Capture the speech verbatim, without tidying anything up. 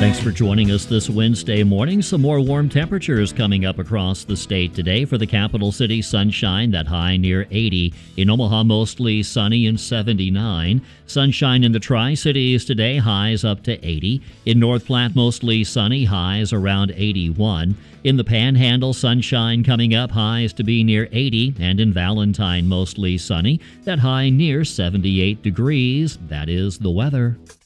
Thanks for joining us this Wednesday morning. Some more warm temperatures coming up across the state today. For the capital city, sunshine, that high near eighty. In Omaha, mostly sunny and seventy-nine. Sunshine in the Tri-Cities today, highs up to eighty. In North Platte, mostly sunny, highs around eighty-one. In the Panhandle, sunshine coming up, highs to be near eighty. And in Valentine, mostly sunny, that high near seventy-eight degrees. That is the weather.